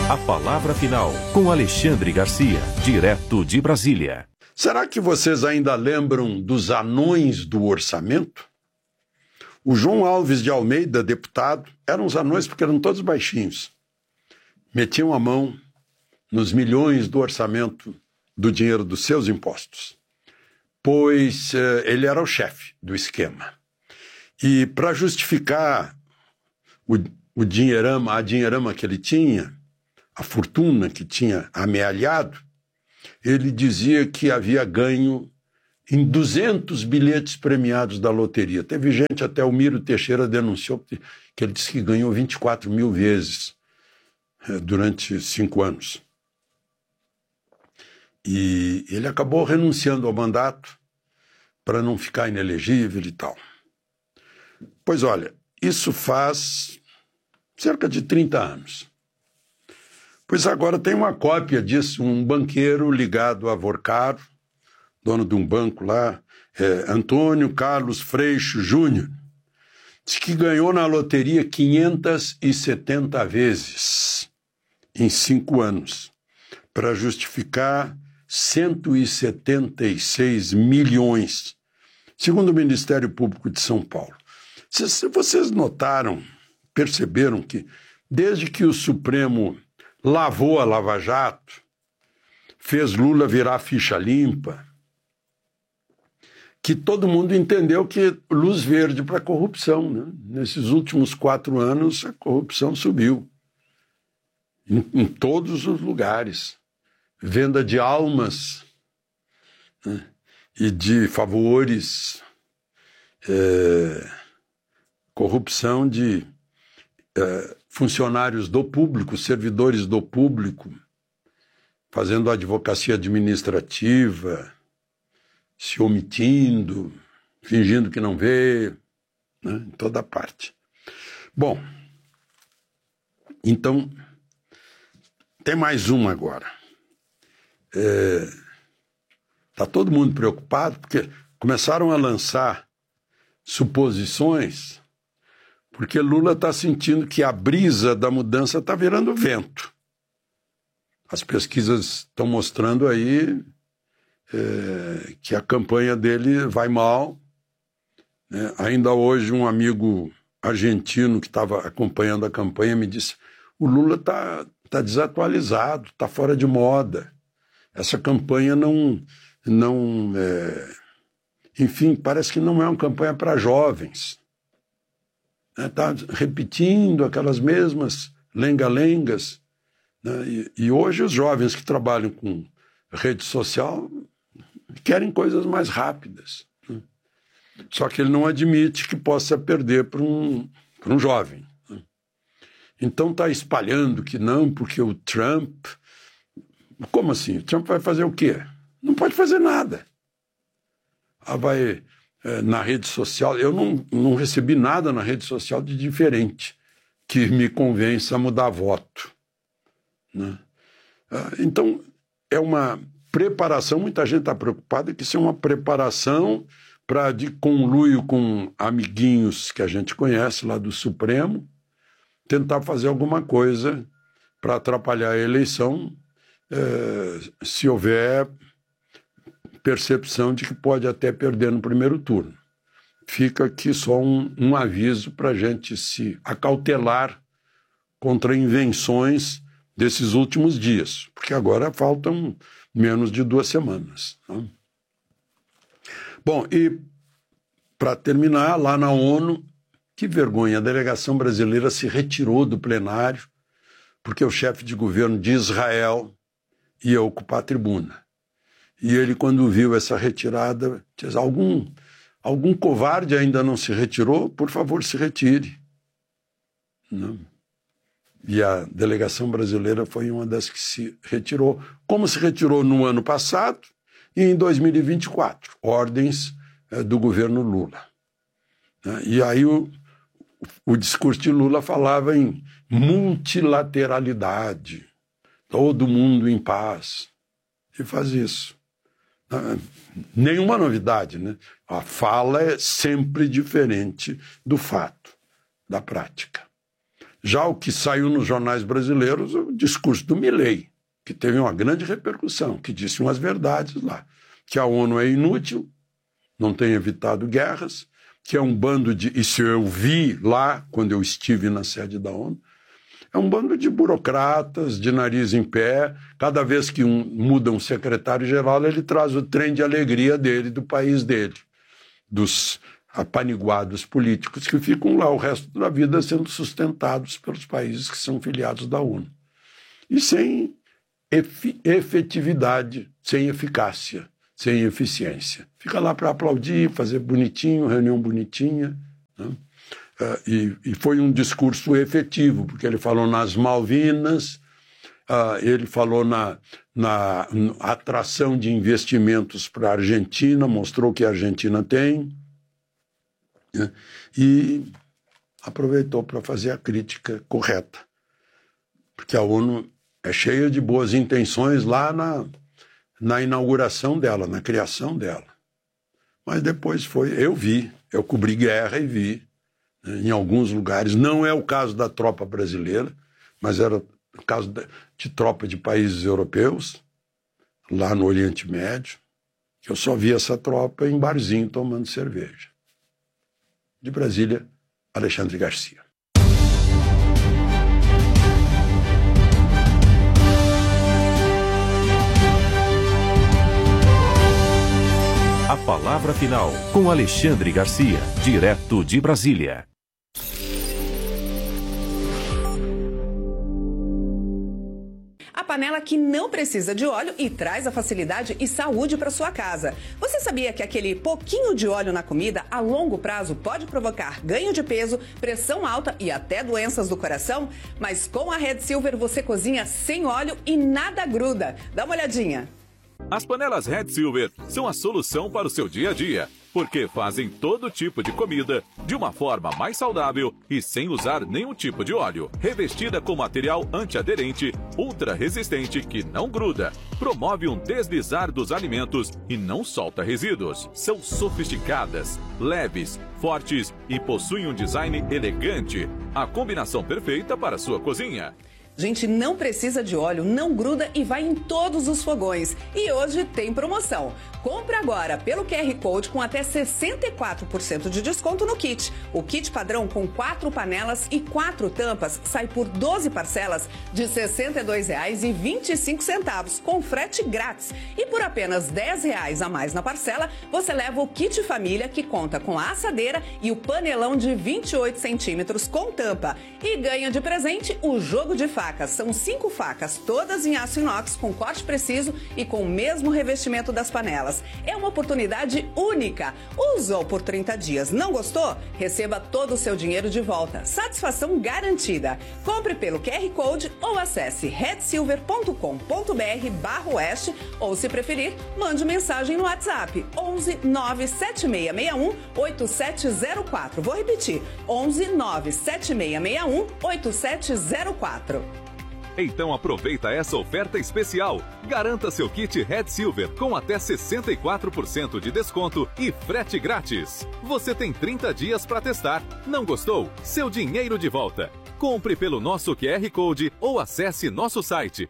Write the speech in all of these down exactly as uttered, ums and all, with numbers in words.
A palavra final com Alexandre Garcia, direto de Brasília. Será que vocês ainda lembram dos anões do orçamento? O João Alves de Almeida, deputado, eram os anões porque eram todos baixinhos. Metiam a mão nos milhões do orçamento do dinheiro dos seus impostos, pois eh, ele era o chefe do esquema. E para justificar o, o dinheirama, a dinheirama que ele tinha, a fortuna que tinha amealhado, ele dizia que havia ganho em duzentos bilhetes premiados da loteria. Teve gente, até o Miro Teixeira denunciou que, que ele disse que ganhou vinte e quatro mil vezes eh, durante cinco anos. E ele acabou renunciando ao mandato para não ficar inelegível e tal. Pois olha, isso faz cerca de trinta anos. Pois agora tem uma cópia disso, um banqueiro ligado a Vorcaro, dono de um banco lá, é, Antônio Carlos Freixo Júnior, diz que ganhou na loteria quinhentas e setenta vezes em cinco anos, para justificar cento e setenta e seis milhões, segundo o Ministério Público de São Paulo. Se vocês notaram, perceberam que desde que o Supremo lavou a Lava Jato, fez Lula virar ficha limpa, que todo mundo entendeu que luz verde para a corrupção, né? Nesses últimos quatro anos, a corrupção subiu em, em todos os lugares. Venda de almas, né? E de favores, é, corrupção de é, funcionários do público, servidores do público, fazendo advocacia administrativa, se omitindo, fingindo que não vê, né, em toda parte. Bom, então, tem mais um agora. Está é, todo mundo preocupado, porque começaram a lançar suposições, porque Lula está sentindo que a brisa da mudança está virando vento. As pesquisas estão mostrando aí É, que a campanha dele vai mal, né? Ainda hoje um amigo argentino que estava acompanhando a campanha me disse: o Lula está tá desatualizado, está fora de moda, essa campanha não, não é... enfim, parece que não é uma campanha para jovens, está, né? Repetindo aquelas mesmas lenga-lengas, né? e, e hoje os jovens que trabalham com rede social querem coisas mais rápidas, né? Só que ele não admite que possa perder para um, para um jovem, né? Então está espalhando que não, porque o Trump... Como assim? O Trump vai fazer o quê? Não pode fazer nada. Ah, vai é, na rede social... Eu não, não recebi nada na rede social de diferente que me convença a mudar voto, né? Ah, então, é uma preparação, muita gente está preocupada que isso é uma preparação para, de conluio com amiguinhos que a gente conhece lá do Supremo, tentar fazer alguma coisa para atrapalhar a eleição, eh, se houver percepção de que pode até perder no primeiro turno. Fica aqui só um, um aviso para a gente se acautelar contra invenções desses últimos dias, porque agora faltam menos de duas semanas. Né? Bom, e para terminar, lá na ONU, que vergonha, a delegação brasileira se retirou do plenário porque o chefe de governo de Israel ia ocupar a tribuna. E ele, quando viu essa retirada, diz: algum, algum covarde ainda não se retirou? Por favor, se retire. Não. E a delegação brasileira foi uma das que se retirou, como se retirou no ano passado e em dois mil e vinte e quatro, ordens é, do governo Lula. Né? E aí o, o discurso de Lula falava em multilateralidade, todo mundo em paz, e faz isso. Nenhuma novidade, né? A fala é sempre diferente do fato, da prática. Já o que saiu nos jornais brasileiros, o discurso do Milei, que teve uma grande repercussão, que disse umas verdades lá, que a ONU é inútil, não tem evitado guerras, que é um bando de... Isso eu vi lá, quando eu estive na sede da ONU, é um bando de burocratas, de nariz em pé. Cada vez que um, muda um secretário-geral, ele traz o trem de alegria dele, do país dele, dos apaniguados políticos que ficam lá o resto da vida sendo sustentados pelos países que são filiados da ONU. E sem efi- efetividade, sem eficácia, sem eficiência. Fica lá para aplaudir, fazer bonitinho, reunião bonitinha, né? Uh, e, e foi um discurso efetivo, porque ele falou nas Malvinas, uh, ele falou na, na, na atração de investimentos para a Argentina, mostrou que a Argentina tem, né? E aproveitou para fazer a crítica correta, porque a ONU é cheia de boas intenções lá na, na inauguração dela, na criação dela. Mas depois foi, eu vi, eu cobri guerra e vi, em alguns lugares, não é o caso da tropa brasileira, mas era o caso de tropa de países europeus, lá no Oriente Médio. Eu só vi essa tropa em barzinho tomando cerveja. De Brasília, Alexandre Garcia. A palavra final com Alexandre Garcia, direto de Brasília. A panela que não precisa de óleo e traz a facilidade e saúde para sua casa. Você sabia que aquele pouquinho de óleo na comida, a longo prazo, pode provocar ganho de peso, pressão alta e até doenças do coração? Mas com a Red Silver você cozinha sem óleo e nada gruda. Dá uma olhadinha. As panelas Red Silver são a solução para o seu dia a dia, porque fazem todo tipo de comida de uma forma mais saudável e sem usar nenhum tipo de óleo. Revestida com material antiaderente, ultra resistente que não gruda, promove um deslizar dos alimentos e não solta resíduos. São sofisticadas, leves, fortes e possuem um design elegante. A combinação perfeita para a sua cozinha. Gente, não precisa de óleo, não gruda e vai em todos os fogões. E hoje tem promoção. Compre agora pelo Q R Code com até sessenta e quatro por cento de desconto no kit. O kit padrão com quatro panelas e quatro tampas sai por doze parcelas de sessenta e dois reais e vinte e cinco centavos, com frete grátis. E por apenas dez reais a mais na parcela, você leva o kit família, que conta com a assadeira e o panelão de vinte e oito centímetros com tampa. E ganha de presente o jogo de facas. São cinco facas, todas em aço inox, com corte preciso e com o mesmo revestimento das panelas. É uma oportunidade única. Usou por trinta dias, não gostou? Receba todo o seu dinheiro de volta. Satisfação garantida. Compre pelo Q R Code ou acesse red silver ponto com ponto br barra oeste ou, se preferir, mande mensagem no WhatsApp onze nove sete seis seis um oito sete zero quatro. Vou repetir, onze nove sete seis seis um oito sete zero quatro. Então aproveita essa oferta especial. Garanta seu kit Red Silver com até sessenta e quatro por cento de desconto e frete grátis. Você tem trinta dias para testar. Não gostou? Seu dinheiro de volta. Compre pelo nosso Q R Code ou acesse nosso site.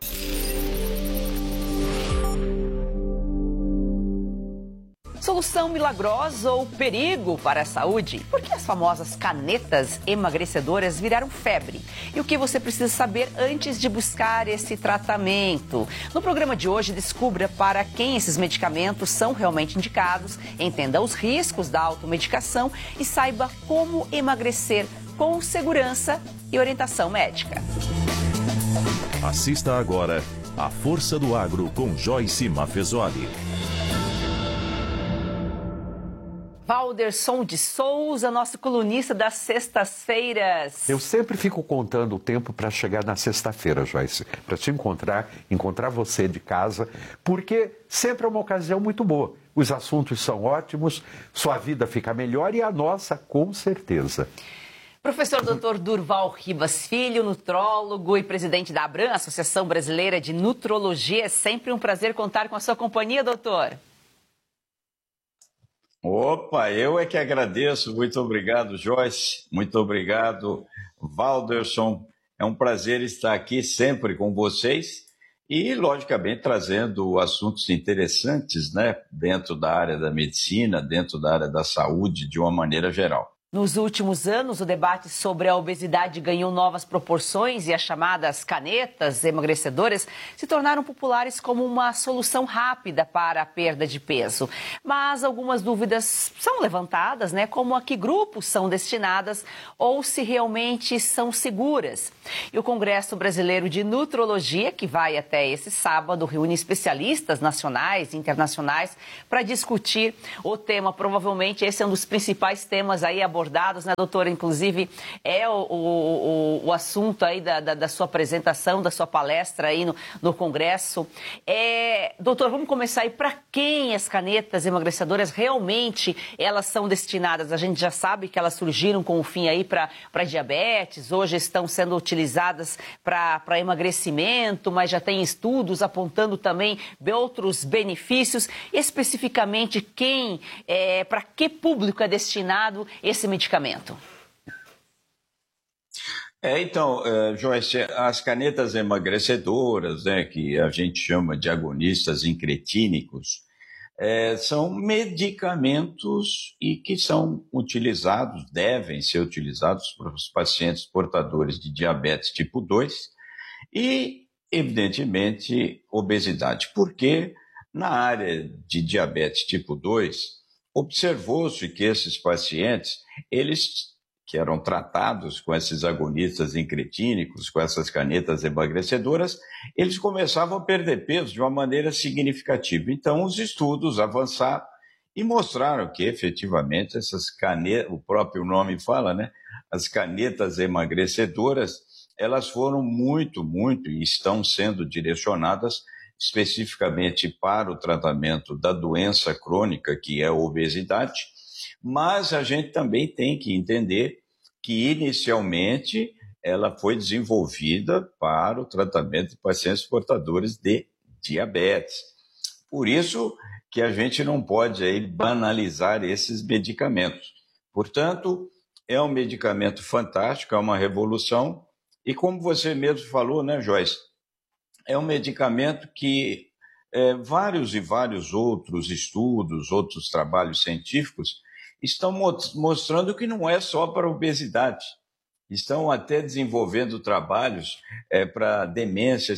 Solução milagrosa ou perigo para a saúde? Por que as famosas canetas emagrecedoras viraram febre? E o que você precisa saber antes de buscar esse tratamento? No programa de hoje, descubra para quem esses medicamentos são realmente indicados, entenda os riscos da automedicação e saiba como emagrecer com segurança e orientação médica. Assista agora A Força do Agro com Joyce Maffezoli. Valderson de Souza, nosso colunista das sextas-feiras. Eu sempre fico contando o tempo para chegar na sexta-feira, Joyce, para te encontrar, encontrar você de casa, porque sempre é uma ocasião muito boa. Os assuntos são ótimos, sua vida fica melhor e a nossa, com certeza. Professor doutor Durval Ribas Filho, nutrólogo e presidente da ABRAM, Associação Brasileira de Nutrologia. É sempre um prazer contar com a sua companhia, doutor. Opa, eu é que agradeço. Muito obrigado, Joyce. Muito obrigado Walderson, é um prazer estar aqui sempre com vocês e, logicamente, trazendo assuntos interessantes, né, dentro da área da medicina, dentro da área da saúde, de uma maneira geral. Nos últimos anos, o debate sobre a obesidade ganhou novas proporções e as chamadas canetas emagrecedoras se tornaram populares como uma solução rápida para a perda de peso. Mas algumas dúvidas são levantadas, né? Como a que grupos são destinadas ou se realmente são seguras. E o Congresso Brasileiro de Nutrologia, que vai até esse sábado, reúne especialistas nacionais e internacionais para discutir o tema. Provavelmente esse é um dos principais temas aí abordados. abordados, né, doutora? Inclusive, é o, o, o assunto aí da, da, da sua apresentação, da sua palestra aí no, no Congresso. É, doutor, vamos começar aí. Para quem as canetas emagrecedoras realmente elas são destinadas? A gente já sabe que elas surgiram com o fim aí para diabetes, hoje estão sendo utilizadas para emagrecimento, mas já tem estudos apontando também outros benefícios. Especificamente, quem, é, para que público é destinado esse medicamento? É, então, uh, Joyce, as canetas emagrecedoras, né, que a gente chama de agonistas incretínicos, é, são medicamentos e que são utilizados, devem ser utilizados para os pacientes portadores de diabetes tipo dois e, evidentemente, obesidade. Porque na área de diabetes tipo dois, observou-se que esses pacientes, eles que eram tratados com esses agonistas incretínicos, com essas canetas emagrecedoras, eles começavam a perder peso de uma maneira significativa. Então, os estudos avançaram e mostraram que, efetivamente, essas canetas, o próprio nome fala, né? As canetas emagrecedoras, elas foram muito, muito e estão sendo direcionadas especificamente para o tratamento da doença crônica, que é a obesidade, mas a gente também tem que entender que, inicialmente, ela foi desenvolvida para o tratamento de pacientes portadores de diabetes. Por isso que a gente não pode aí banalizar esses medicamentos. Portanto, é um medicamento fantástico, é uma revolução, e como você mesmo falou, né, Joyce? É um medicamento que é, vários e vários outros estudos, outros trabalhos científicos estão mostrando que não é só para obesidade. Estão até desenvolvendo trabalhos é, para demência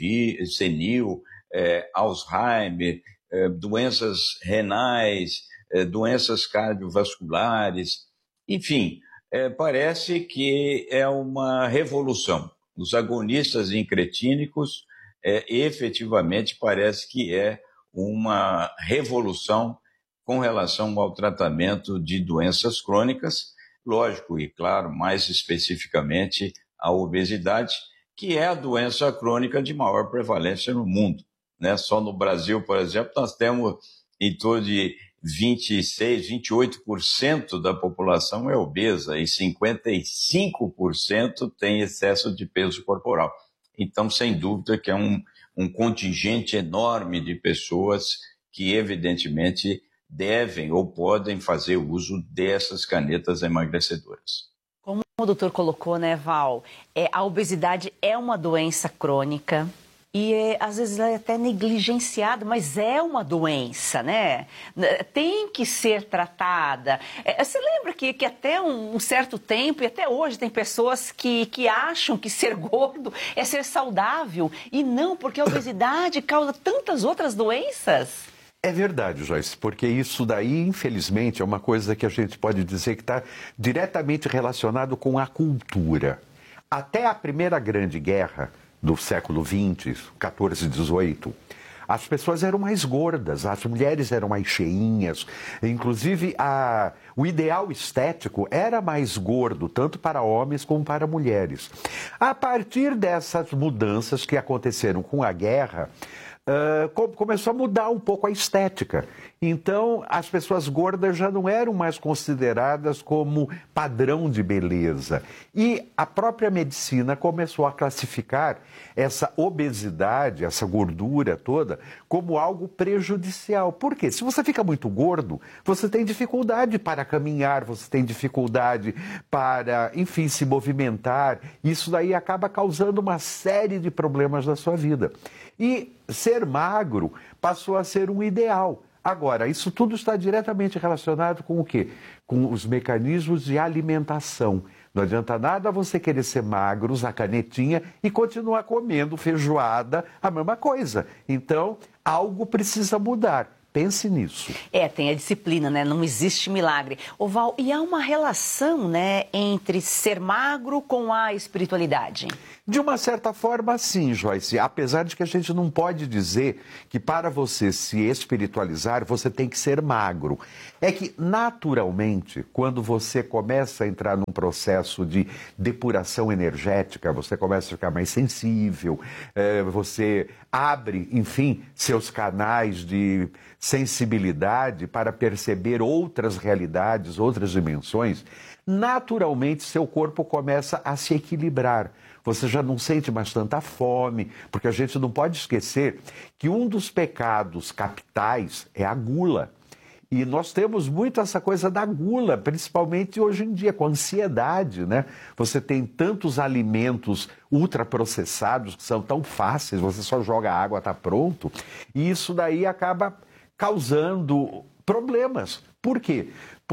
senil, é, Alzheimer, é, doenças renais, é, doenças cardiovasculares. Enfim, é, parece que é uma revolução. Os agonistas incretínicos É, efetivamente parece que é uma revolução com relação ao tratamento de doenças crônicas, lógico e claro, mais especificamente a obesidade, que é a doença crônica de maior prevalência no mundo, né? Só no Brasil, por exemplo, nós temos em torno de vinte e seis, vinte e oito por cento da população é obesa e cinquenta e cinco por cento tem excesso de peso corporal. Então, sem dúvida que é um, um contingente enorme de pessoas que, evidentemente, devem ou podem fazer uso dessas canetas emagrecedoras. Como o doutor colocou, né, Val, é, a obesidade é uma doença crônica e, é, às vezes, ela é até negligenciada, mas é uma doença, né? Tem que ser tratada. É, você lembra que, que até um, um certo tempo, e até hoje, tem pessoas que, que acham que ser gordo é ser saudável, e não, porque a obesidade causa tantas outras doenças. É verdade, Joyce, porque isso daí, infelizmente, é uma coisa que a gente pode dizer que está diretamente relacionado com a cultura. Até a Primeira Grande Guerra do século vinte, quatorze, dezoito, as pessoas eram mais gordas, as mulheres eram mais cheinhas, inclusive a, o ideal estético era mais gordo, tanto para homens como para mulheres. A partir dessas mudanças que aconteceram com a guerra, uh, começou a mudar um pouco a estética. Então, as pessoas gordas já não eram mais consideradas como padrão de beleza. E a própria medicina começou a classificar essa obesidade, essa gordura toda, como algo prejudicial. Por quê? Se você fica muito gordo, você tem dificuldade para caminhar, você tem dificuldade para, enfim, se movimentar. Isso daí acaba causando uma série de problemas na sua vida. E ser magro passou a ser um ideal. Agora, isso tudo está diretamente relacionado com o quê? Com os mecanismos de alimentação. Não adianta nada você querer ser magro, usar canetinha e continuar comendo feijoada, a mesma coisa. Então, algo precisa mudar. Pense nisso. É, tem a disciplina, né? Não existe milagre. Ô Val, e há uma relação, né, entre ser magro com a espiritualidade? De uma certa forma, sim, Joyce. Apesar de que a gente não pode dizer que para você se espiritualizar, você tem que ser magro. É que, naturalmente, quando você começa a entrar num processo de depuração energética, você começa a ficar mais sensível, é, você abre, enfim, seus canais de sensibilidade para perceber outras realidades, outras dimensões, naturalmente seu corpo começa a se equilibrar. Você já não sente mais tanta fome, porque a gente não pode esquecer que um dos pecados capitais é a gula. E nós temos muito essa coisa da gula, principalmente hoje em dia, com a ansiedade, né? Você tem tantos alimentos ultraprocessados que são tão fáceis, você só joga água, está pronto. E isso daí acaba causando problemas. Por quê?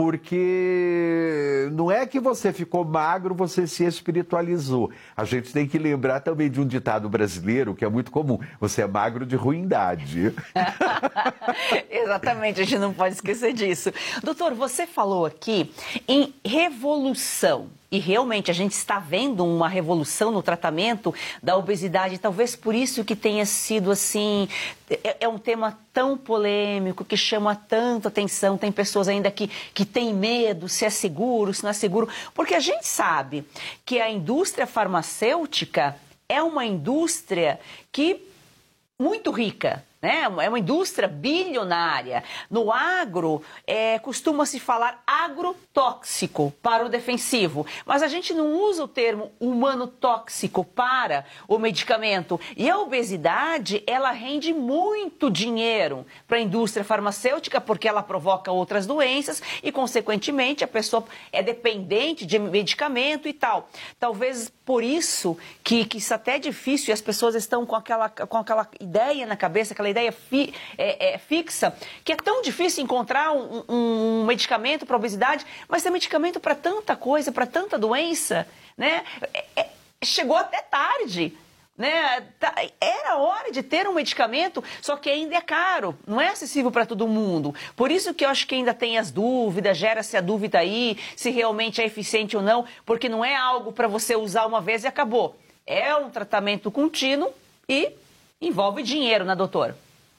Porque não é que você ficou magro, você se espiritualizou. A gente tem que lembrar também de um ditado brasileiro que é muito comum. Você é magro de ruindade. Exatamente, a gente não pode esquecer disso. Doutor, você falou aqui em revolução. E realmente a gente está vendo uma revolução no tratamento da obesidade. Talvez por isso que tenha sido assim... É, é um tema tão polêmico, que chama tanta atenção. Tem pessoas ainda que, que têm medo, se é seguro, se não é seguro. Porque a gente sabe que a indústria farmacêutica é uma indústria que muito rica. Né? É uma indústria bilionária. No agro, é, costuma-se falar agrotóxico para o defensivo, mas a gente não usa o termo humano tóxico para o medicamento. E a obesidade, ela rende muito dinheiro para a indústria farmacêutica, porque ela provoca outras doenças e, consequentemente, a pessoa é dependente de medicamento e tal. Talvez por isso que, que isso até é difícil e as pessoas estão com aquela, com aquela ideia na cabeça, aquela ideia fi, é, é, fixa, que é tão difícil encontrar um, um medicamento para obesidade, mas tem medicamento para tanta coisa, para tanta doença, né? É, é, chegou até tarde, né? Era hora de ter um medicamento, só que ainda é caro, não é acessível para todo mundo. Por isso que eu acho que ainda tem as dúvidas, gera-se a dúvida aí, se realmente é eficiente ou não, porque não é algo para você usar uma vez e acabou. É um tratamento contínuo e envolve dinheiro, né, doutor?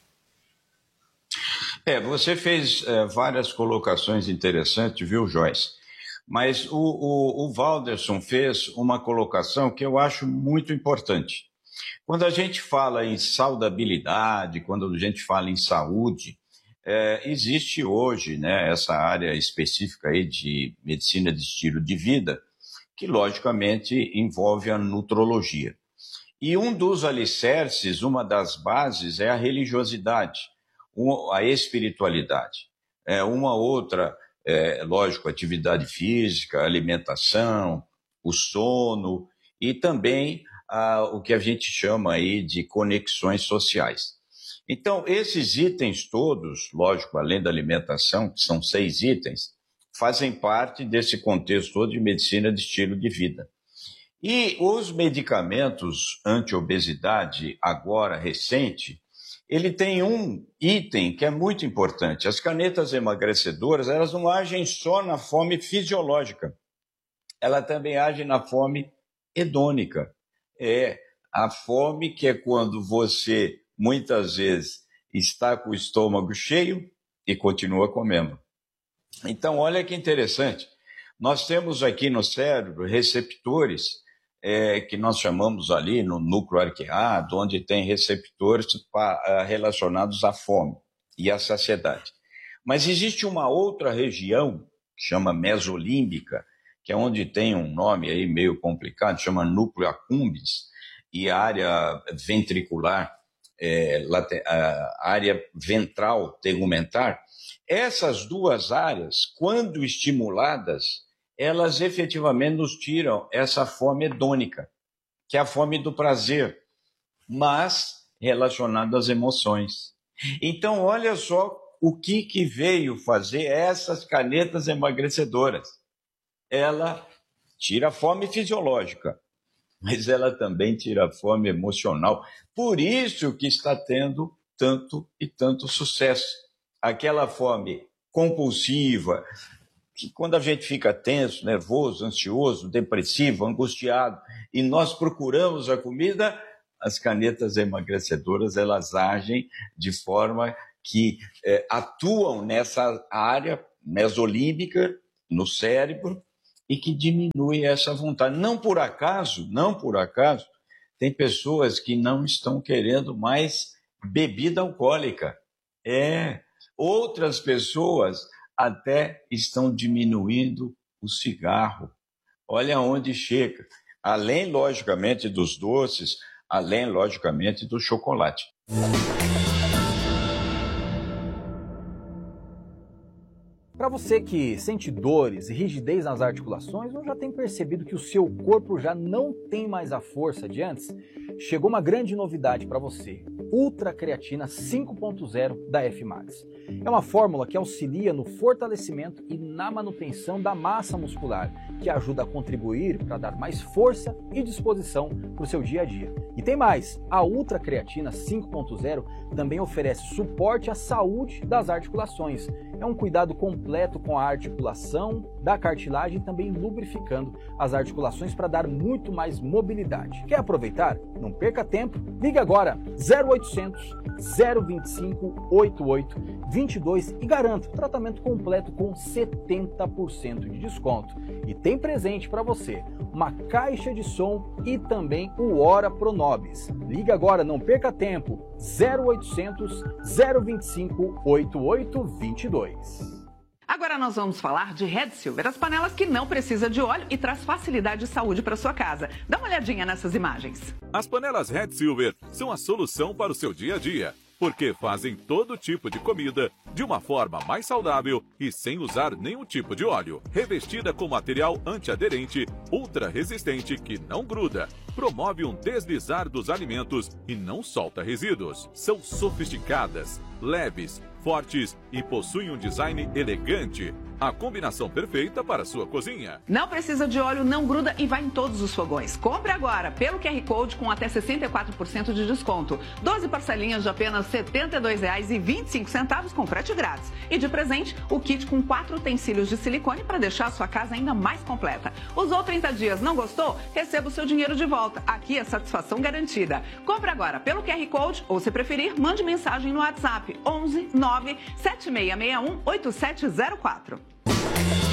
É, você fez é, várias colocações interessantes, viu, Joyce? Mas o, o, o Walderson fez uma colocação que eu acho muito importante. Quando a gente fala em saudabilidade, quando a gente fala em saúde, é, existe hoje, né, essa área específica aí de medicina de estilo de vida, que logicamente envolve a nutrologia. E um dos alicerces, uma das bases é a religiosidade, a espiritualidade. É uma outra, é, lógico, atividade física, alimentação, o sono e também ah, o que a gente chama aí de conexões sociais. Então, esses itens todos, lógico, além da alimentação, que são seis itens, fazem parte desse contexto todo de medicina de estilo de vida. E os medicamentos anti-obesidade, agora recente, ele tem um item que é muito importante. As canetas emagrecedoras, elas não agem só na fome fisiológica, ela também age na fome hedônica. É a fome que é quando você, muitas vezes, está com o estômago cheio e continua comendo. Então, olha que interessante. Nós temos aqui no cérebro receptores é, que nós chamamos ali no núcleo arqueado, onde tem receptores pra, relacionados à fome e à saciedade. Mas existe uma outra região, que chama mesolímbica, que é onde tem um nome aí meio complicado, chama núcleo accumbens, e a área ventricular, é, a área ventral tegumentar. Essas duas áreas, quando estimuladas, elas efetivamente nos tiram essa fome hedônica, que é a fome do prazer, mas relacionada às emoções. Então, olha só o que, que veio fazer essas canetas emagrecedoras. Ela tira a fome fisiológica, mas ela também tira a fome emocional. Por isso que está tendo tanto e tanto sucesso. Aquela fome compulsiva, que quando a gente fica tenso, nervoso, ansioso, depressivo, angustiado, e nós procuramos a comida, as canetas emagrecedoras, elas agem de forma que é, atuam nessa área mesolímbica, no cérebro, e que diminui essa vontade. Não por acaso, não por acaso, tem pessoas que não estão querendo mais bebida alcoólica. É, outras pessoas até estão diminuindo o cigarro. Olha onde chega. Além, logicamente, dos doces, além, logicamente, do chocolate. Para você que sente dores e rigidez nas articulações ou já tem percebido que o seu corpo já não tem mais a força de antes, chegou uma grande novidade para você, Ultra Creatina cinco ponto zero da F Max. É uma fórmula que auxilia no fortalecimento e na manutenção da massa muscular, que ajuda a contribuir para dar mais força e disposição para o seu dia a dia. E tem mais, a Ultra Creatina cinco ponto zero também oferece suporte à saúde das articulações. É um cuidado completo com a articulação da cartilagem e também lubrificando as articulações para dar muito mais mobilidade. Quer aproveitar? Não perca tempo, ligue agora zero oitocentos, zero vinte e cinco, oitenta e oito, vinte e dois e garanta o tratamento completo com setenta por cento de desconto. E tem presente para você, uma caixa de som e também o Ora Pronobis. Liga agora, não perca tempo, zero oitocentos, zero vinte e cinco, oitenta e oito, vinte e dois. Agora nós vamos falar de Red Silver, as panelas que não precisa de óleo e traz facilidade e saúde para sua casa. Dá uma olhadinha nessas imagens. As panelas Red Silver são a solução para o seu dia a dia, porque fazem todo tipo de comida de uma forma mais saudável e sem usar nenhum tipo de óleo. Revestida com material antiaderente, ultra resistente que não gruda, promove um deslizar dos alimentos e não solta resíduos. São sofisticadas, leves, fortes e possuem um design elegante. A combinação perfeita para a sua cozinha. Não precisa de óleo, não gruda e vai em todos os fogões. Compre agora pelo Q R Code com até sessenta e quatro por cento de desconto. doze parcelinhas de apenas setenta e dois reais e vinte e cinco centavos com frete grátis. E de presente, o kit com quatro utensílios de silicone para deixar a sua casa ainda mais completa. Usou trinta dias, não gostou? Receba o seu dinheiro de volta. Aqui é satisfação garantida. Compre agora pelo Q R Code ou, se preferir, mande mensagem no WhatsApp onze, nove, sete seis seis um, oito sete zero quatro.